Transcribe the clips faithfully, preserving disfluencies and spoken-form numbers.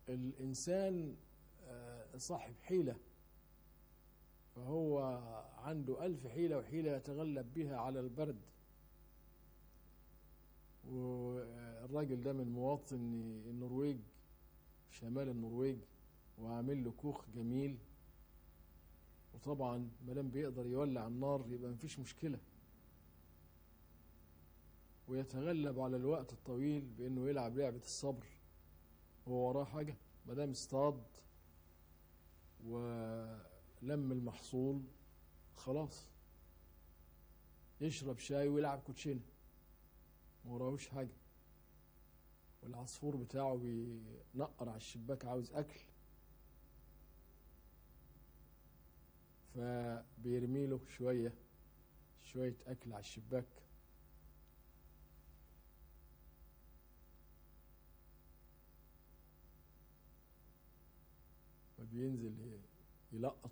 الإنسان صاحب حيلة، فهو عنده ألف حيلة وحيلة يتغلب بها على البرد. والراجل ده من مواطن النرويج، شمال النرويج، وعامل له كوخ جميل، وطبعا مادام بيقدر يولع النار يبقى مفيش مشكلة، ويتغلب على الوقت الطويل بأنه يلعب لعبة الصبر. هو وراه حاجة، مادام اصطاد ولم المحصول خلاص يشرب شاي ويلعب كوتشينة، وراهوش حاجة. والعصفور بتاعه بينقر على الشباك عاوز أكل، فبيرمي له شوية شوية أكل على الشباك. فبينزل يلقط.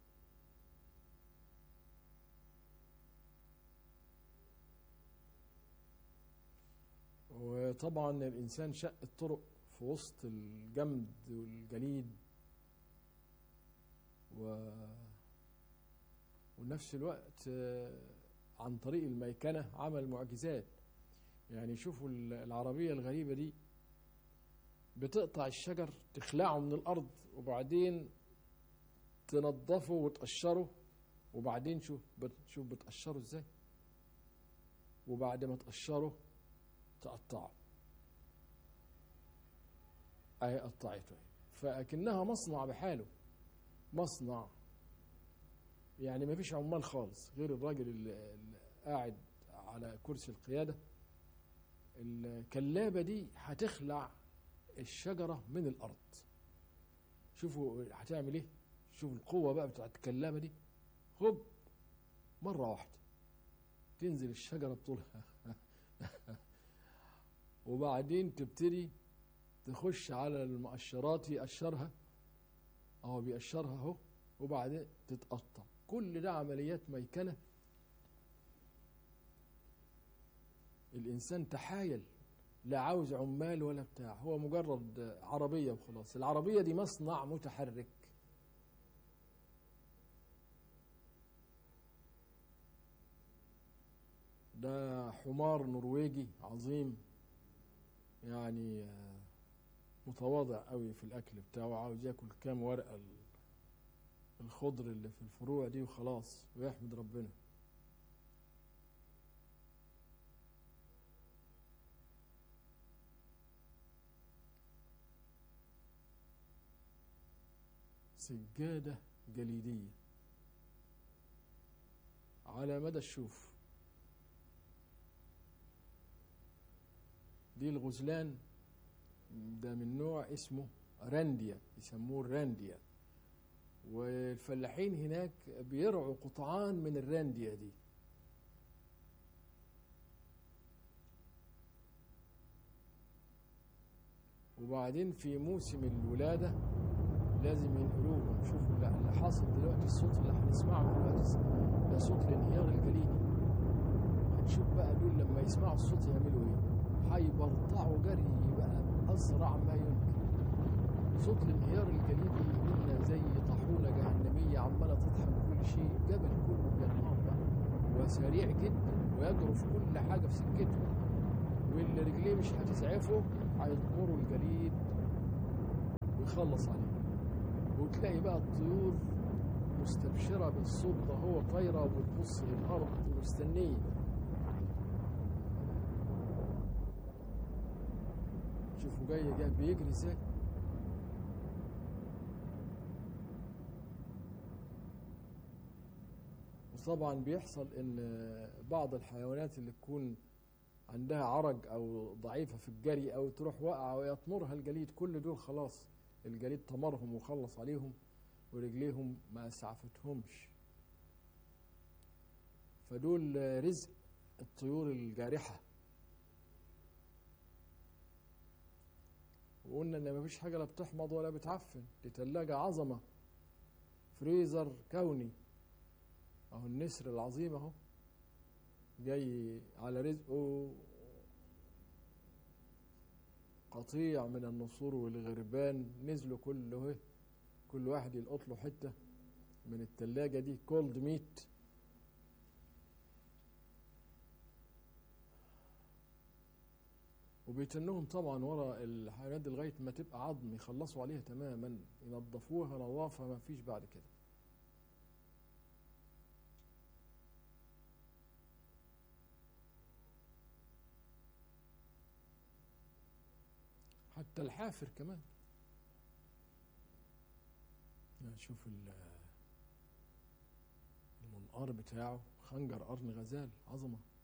وطبعا الإنسان شق الطرق في وسط الجمد والجليد، و ونفس الوقت عن طريق الميكنة عمل معجزات. يعني شوفوا العربية الغريبة دي، بتقطع الشجر تخلعه من الأرض وبعدين تنظفه وتقشره، وبعدين شوف شوف بتقشره ازاي، وبعد ما تقشره تقطعه. اهي قطعته، فاكنها مصنع بحاله، مصنع. يعني ما فيش عمال خالص غير الراجل اللي قاعد على كرسي القيادة. الكلابة دي هتخلع الشجرة من الأرض. شوفوا هتعمل ايه، شوفوا القوة بقى بتاعت الكلابة دي. خب مرة واحدة تنزل الشجرة بطولها وبعدين تبتدي تخش على المقشرات يقشرها، اهو بيقشرها اهو، وبعدين تتقطع. كل ده عمليات ميكنة. الإنسان تحايل، لا عاوز عمال ولا بتاع، هو مجرد عربية وخلاص. العربية دي مصنع متحرك. ده حمار نرويجي عظيم، يعني متواضع قوي في الأكل بتاعه، عاوز ياكل كام ورقة الخضر اللي في الفروع دي وخلاص ويحمد ربنا. سجادة جليدية على مدى الشوف. دي الغزلان ده من نوع اسمه رانديا، يسموه الرانديا، والفلاحين هناك بيرعوا قطعان من الرانديا دي. وبعدين في موسم الولادة لازم ينقلوهم. شوفوا اللي حاصل دلوقتي، الصوت اللي هنسمعه دلوقتي ده صوت الانهيار الجليدي. هنشوف بقى دول لما يسمعوا الصوت يعملوا ايه. هيبرطعوا جري بقى بأسرع ما يمكن. صوت الانهيار الجليدي قلنا زي طاحونة جهنمية عمالة تطحن كل شيء، جبل كله بينهار بقى، وسريع جدا ويجرف كل حاجة في سكته، واللي رجليه مش هتسعفه هيطمروا الجليد ويخلص عليه. وتلاقي بقى الطيور مستبشرة بالصوت ده، هو طايرة وبتبص للأرض ومستنية. شوفوا جاي جاي بيجري ازاي. وطبعا بيحصل ان بعض الحيوانات اللي تكون عندها عرج او ضعيفة في الجري او تروح واقعة ويطمرها الجليد، كل دول خلاص الجليد طمرهم وخلص عليهم ورجليهم ما اسعفتهمش. فدول رزق الطيور الجارحة. وقلنا ان مفيش حاجة لا بتحمض ولا بتعفن، دي تلاجة عظمة، فريزر كوني. اهو النسر العظيم اهو جاي على رزقه قطيع من النسور والغربان نزلوا كله، كل واحد يلقط له حتة من التلاجة دي كولد ميت. وبيتنهم طبعا ورا الحيوانات دي لغاية ما تبقى عظم، يخلصوا عليها تماما، ينظفوها نظافة ما فيش بعد كده. حتى الحافر كمان، يعني شوف المنقار بتاعه، خنجر قرن غزال عظمة.